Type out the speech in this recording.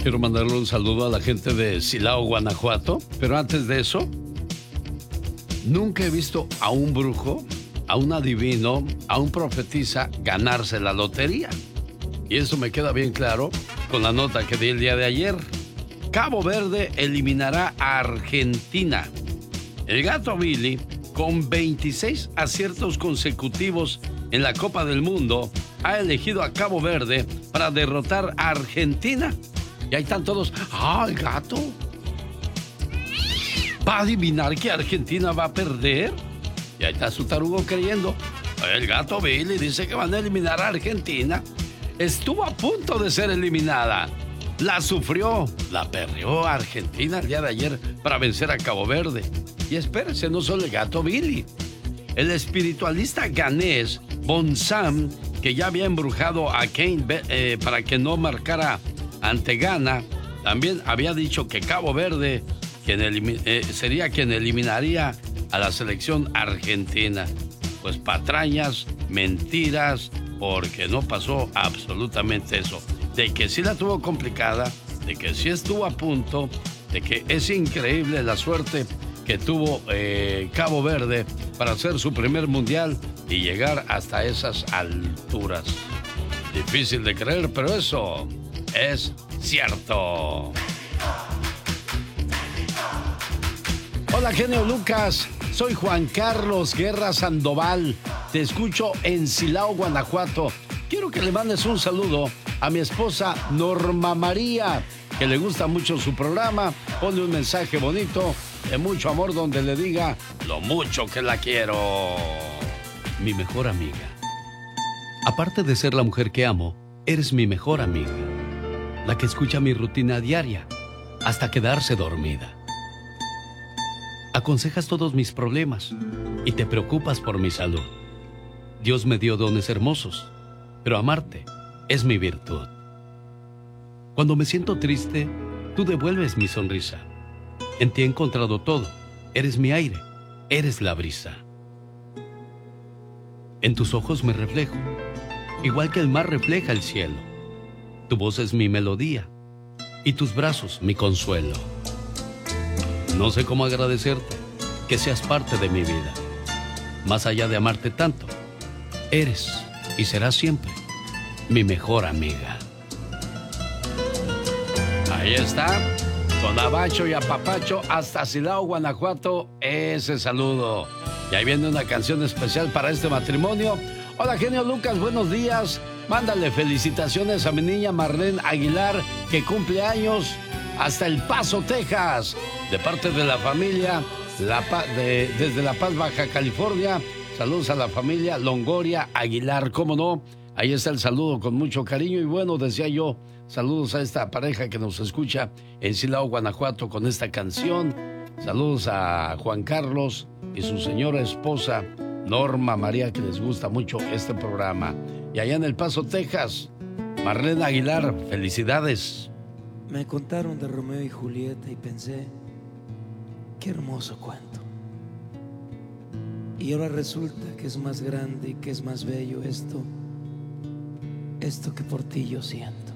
Quiero mandarle un saludo a la gente de Silao, Guanajuato, pero antes de eso, nunca he visto a un brujo, a un adivino, a un profetisa ganarse la lotería. Y eso me queda bien claro con la nota que di el día de ayer. Cabo Verde eliminará a Argentina. El Gato Billy, con 26 aciertos consecutivos en la Copa del Mundo, ha elegido a Cabo Verde para derrotar a Argentina. Y ahí están todos. ¡Ah, el gato! ¿Va a adivinar que Argentina va a perder? Y ahí está su tarugo creyendo. El Gato Billy dice que van a eliminar a Argentina. Estuvo a punto de ser eliminada. La sufrió, la perreó a Argentina el día de ayer para vencer a Cabo Verde. Y espérese, no solo el Gato Billy. El espiritualista ganés Bonsam, que ya había embrujado a Kane para que no marcara ante Ghana, también había dicho que Cabo Verde sería quien eliminaría a la selección argentina. Pues patrañas, mentiras, porque no pasó absolutamente eso. De que sí la tuvo complicada, de que sí estuvo a punto, de que es increíble la suerte que tuvo Cabo Verde para hacer su primer mundial y llegar hasta esas alturas. Difícil de creer, pero eso es cierto. Hola, genio Lucas. Soy Juan Carlos Guerra Sandoval. Te escucho en Silao, Guanajuato. Quiero que le mandes un saludo a mi esposa Norma María, que le gusta mucho su programa. Ponle un mensaje bonito, de mucho amor, donde le diga lo mucho que la quiero. Mi mejor amiga. Aparte de ser la mujer que amo, eres mi mejor amiga. La que escucha mi rutina diaria hasta quedarse dormida. Aconsejas todos mis problemas y te preocupas por mi salud. Dios me dio dones hermosos, pero amarte es mi virtud. Cuando me siento triste, tú devuelves mi sonrisa. En ti he encontrado todo. Eres mi aire, eres la brisa. En tus ojos me reflejo, igual que el mar refleja el cielo. Tu voz es mi melodía y tus brazos mi consuelo. No sé cómo agradecerte que seas parte de mi vida. Más allá de amarte tanto, eres y serás siempre mi mejor amiga. Ahí está, con abacho y apapacho hasta Silao, Guanajuato, ese saludo. Y ahí viene una canción especial para este matrimonio. Hola, genio Lucas, buenos días. Mándale felicitaciones a mi niña Marlene Aguilar, que cumple años, hasta El Paso, Texas, de parte de la familia desde La Paz, Baja California. Saludos a la familia Longoria Aguilar, cómo no. Ahí está el saludo con mucho cariño. Y bueno, decía yo, saludos a esta pareja que nos escucha en Silao, Guanajuato, con esta canción. Saludos a Juan Carlos y su señora esposa Norma María, que les gusta mucho este programa. Y allá en El Paso, Texas, Marlene Aguilar, felicidades. Me contaron de Romeo y Julieta y pensé, qué hermoso cuento. Y ahora resulta que es más grande y que es más bello esto que por ti yo siento.